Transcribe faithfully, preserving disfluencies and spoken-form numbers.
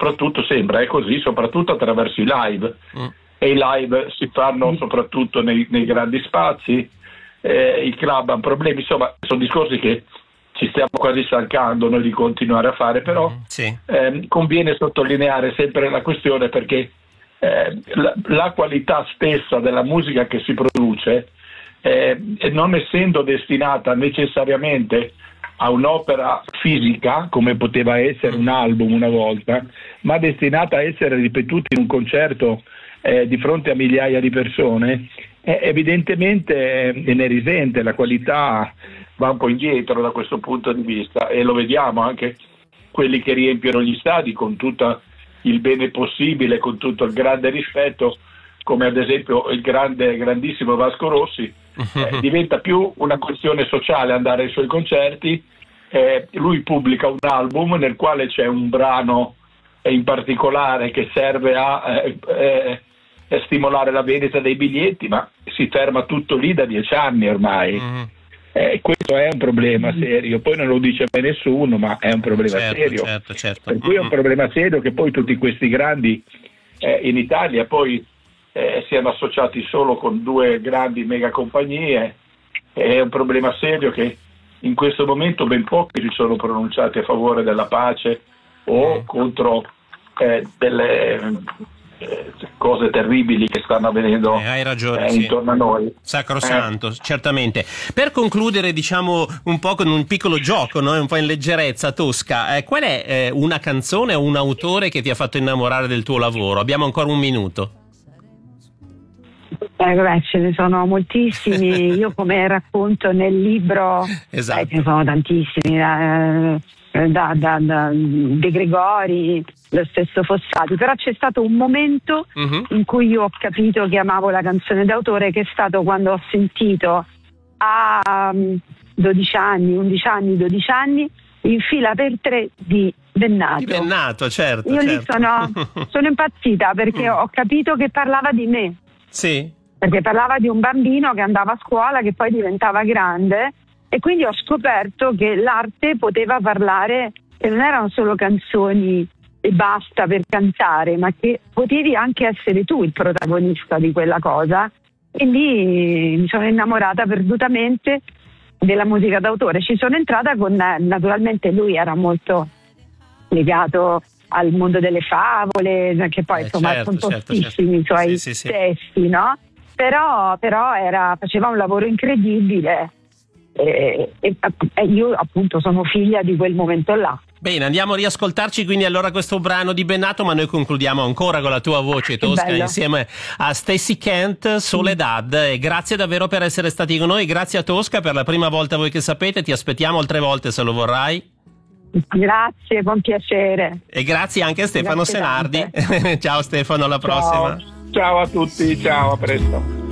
soprattutto sembra è così, soprattutto attraverso i live. Mm. E i live si fanno mm. soprattutto nei, nei grandi spazi, eh, i club hanno problemi, insomma sono discorsi che ci stiamo quasi stancando noi di continuare a fare, però mm, sì. eh, conviene sottolineare sempre la questione, perché eh, la, la qualità stessa della musica che si produce, eh, non essendo destinata necessariamente a un'opera fisica come poteva essere un album una volta, ma destinata a essere ripetuta in un concerto eh, di fronte a migliaia di persone, eh, evidentemente eh, ne risente, la qualità va un po' indietro da questo punto di vista, e lo vediamo anche quelli che riempiono gli stadi con tutto il bene possibile, con tutto il grande rispetto, come ad esempio il grande grandissimo Vasco Rossi. Eh, diventa più una questione sociale andare ai suoi concerti. Eh, lui pubblica un album nel quale c'è un brano in particolare che serve a eh, eh, stimolare la vendita dei biglietti, ma si ferma tutto lì da dieci anni ormai. Mm. Eh, questo è un problema serio, poi non lo dice mai nessuno, ma è un problema certo, serio. Certo, certo. Per cui è un problema serio che poi tutti questi grandi eh, in Italia poi eh, siano associati solo con due grandi mega compagnie. È un problema serio che in questo momento ben pochi si sono pronunciati a favore della pace o mm. contro eh, delle eh, cose terribili che stanno avvenendo eh, hai ragione, eh, sì. intorno a noi. Sacrosanto, eh. certamente. Per concludere, diciamo un po' con un piccolo gioco, no? Un po' in leggerezza, Tosca, eh, qual è eh, una canzone o un autore che ti ha fatto innamorare del tuo lavoro? Abbiamo ancora un minuto. Eh, vabbè, ce ne sono moltissimi. Io, come racconto nel libro, esatto. eh, ce ne sono tantissimi, da, da, da, da De Gregori, lo stesso Fossati, però c'è stato un momento uh-huh. in cui io ho capito che amavo la canzone d'autore, che è stato quando ho sentito a dodici anni, undici anni, dodici anni In fila per tre di Bennato. Di Bennato, certo. Io certo. lì sono, sono impazzita, perché ho capito che parlava di me. Sì. Perché parlava di un bambino che andava a scuola, che poi diventava grande, e quindi ho scoperto che l'arte poteva parlare, che non erano solo canzoni e basta per cantare, ma che potevi anche essere tu il protagonista di quella cosa. E lì mi sono innamorata perdutamente della musica d'autore. Ci sono entrata con, naturalmente lui era molto legato al mondo delle favole, che poi eh, insomma certo, sono tostissimi certo, certo. i suoi sì, sì, sì. testi, no? Però, però era, faceva un lavoro incredibile, e, e, e io appunto sono figlia di quel momento là. Bene, andiamo a riascoltarci quindi allora questo brano di Bennato, ma noi concludiamo ancora con la tua voce, Tosca, insieme a Stacy Kent, Soledad. E grazie davvero per essere stati con noi, grazie a Tosca per la prima volta, voi che sapete, ti aspettiamo altre volte se lo vorrai. Grazie, con piacere. E grazie anche a Stefano grazie Senardi. Ciao Stefano, alla prossima. Ciao. Ciao a tutti, ciao, a presto.